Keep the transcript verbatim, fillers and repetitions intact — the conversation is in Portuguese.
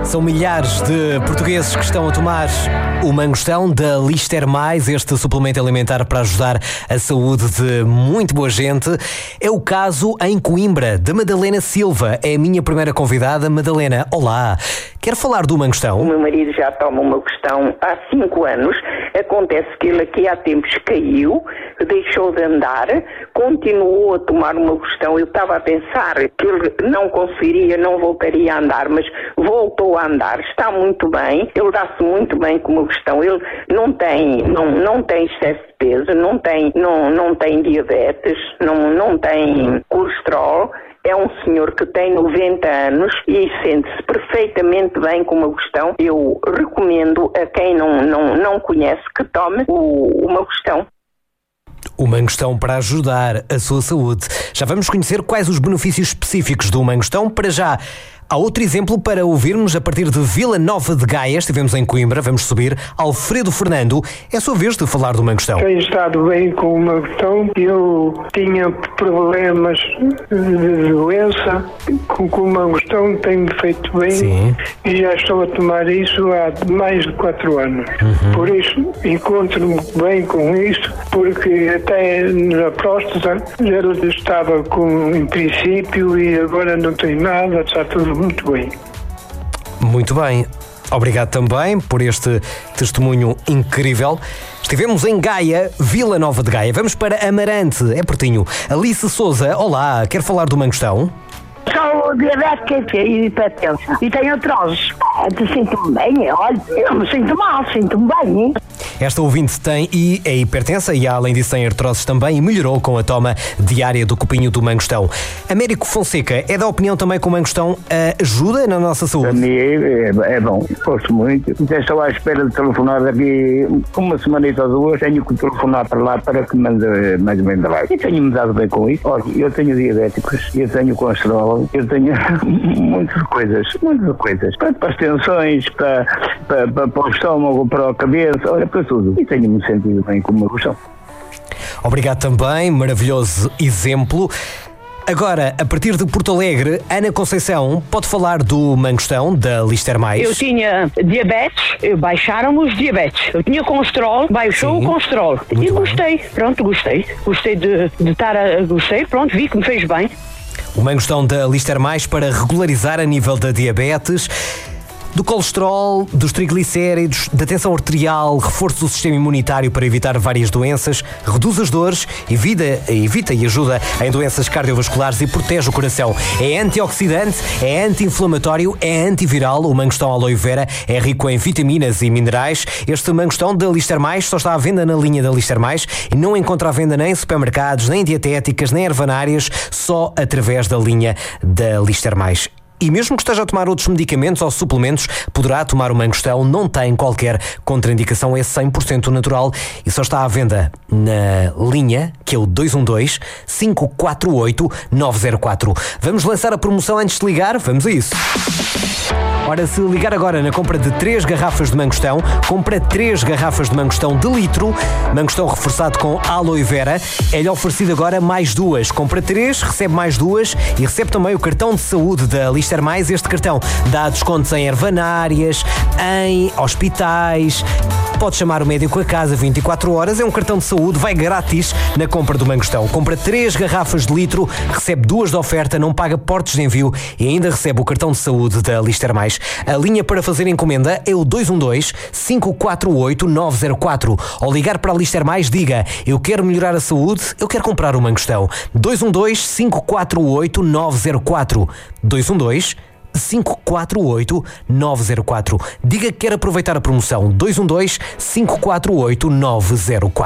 São milhares de portugueses que estão a tomar o Mangostão da Lister Mais, este suplemento alimentar para ajudar a saúde de muito boa gente. É o caso em Coimbra, da Madalena Silva. É a minha primeira convidada. Madalena, olá. Quer falar do Mangostão? O meu marido já toma o Mangostão há cinco anos. Acontece que ele aqui há tempos caiu, deixou de andar, continuou a tomar o Mangostão. Eu estava a pensar que ele não conseguiria, não voltaria a andar, mas voltou a andar. Está muito bem, ele dá-se muito bem com o Mangostão. Ele não tem, não, não tem excesso de peso, não tem, não, não tem diabetes, não, não tem colesterol. É um senhor que tem noventa anos e sente-se perfeitamente bem com o Mangostão. Eu recomendo a quem não, não, não conhece que tome o, o Mangostão. O Mangostão para ajudar a sua saúde. Já vamos conhecer quais os benefícios específicos do Mangostão. Para já, há outro exemplo para ouvirmos a partir de Vila Nova de Gaia. Estivemos em Coimbra, vamos subir. Alfredo Fernando, é a sua vez de falar do Mangostão. Tenho estado bem com o Mangostão. Eu tinha problemas de doença. Com o Mangostão tenho feito bem. Sim. E já estou a tomar isso há mais de quatro anos. Uhum. Por isso, encontro-me bem com isso, porque até na próstata já estava com, em princípio, e agora não tem nada, está tudo muito bem. Muito bem. Obrigado também por este testemunho incrível. Estivemos em Gaia, Vila Nova de Gaia. Vamos para Amarante, é pertinho. Alice Souza, olá, quer falar do Mangostão? Sou diabética e hipertensa. E tenho artrose. Sinto-me bem, olha, eu não me sinto mal, sinto-me bem, hein? Esta ouvinte tem e é hipertensa e, além disso, tem artroses também e melhorou com a toma diária do copinho do Mangostão. Américo Fonseca é da opinião também que o Mangostão ajuda na nossa saúde? Para mim é, é bom, gosto muito. Já estou à espera de telefonar daqui uma semanita ou duas, tenho que telefonar para lá para que me mande mais ou menos lá. E tenho-me dado bem com isso. Olha, eu tenho diabéticos, eu tenho colesterol, eu tenho muitas coisas, muitas coisas. Para, para as tensões, para, para, para, para o estômago, para a cabeça, olha, para tudo. E tenho-me sentido bem com o Mangostão. Obrigado também, maravilhoso exemplo. Agora, a partir de Porto Alegre, Ana Conceição pode falar do Mangostão, da Lister Mais. Eu tinha diabetes, baixaram os diabetes. Eu tinha colesterol, baixou Sim. o colesterol. Muito e gostei, bem. pronto, gostei. Gostei de, de estar a... Gostei, pronto, vi que me fez bem. O Mangostão da Lister Mais para regularizar a nível da diabetes, do colesterol, dos triglicéridos, da tensão arterial, reforço do sistema imunitário para evitar várias doenças, reduz as dores, evita, evita e ajuda em doenças cardiovasculares e protege o coração. É antioxidante, é anti-inflamatório, é antiviral. O Mangostão Aloe Vera é rico em vitaminas e minerais. Este Mangostão da Lister Mais só está à venda na linha da Lister Mais e não encontra à venda nem em supermercados, nem em dietéticas, nem ervanárias, só através da linha da Lister Mais. E mesmo que esteja a tomar outros medicamentos ou suplementos, poderá tomar o Mangostão, não tem qualquer contraindicação, é cem por cento natural e só está à venda na linha, que é o dois um dois, cinco quatro oito, nove zero quatro. Vamos lançar a promoção antes de ligar? Vamos a isso! Ora, se ligar agora na compra de três garrafas de Mangostão, compra três garrafas de Mangostão de litro, Mangostão reforçado com Aloe Vera, é-lhe oferecido agora mais duas. Compra três, recebe mais duas e recebe também o cartão de saúde da Lister Mais. Este cartão dá descontos em ervanárias, em hospitais. Pode chamar o médico a casa vinte e quatro horas, é um cartão de saúde, vai grátis na compra do Mangostão. Compra três garrafas de litro, recebe duas de oferta, não paga portos de envio e ainda recebe o cartão de saúde da Lister Mais. A linha para fazer encomenda é o dois um dois, cinco quatro oito, nove zero quatro. Ao ligar para a Lister Mais, diga: eu quero melhorar a saúde, eu quero comprar o Mangostão. dois um dois, cinco quatro oito, nove zero quatro. dois um dois, cinco quatro oito, nove zero quatro. Diga que quer aproveitar a promoção. dois um dois, cinco quatro oito, nove zero quatro.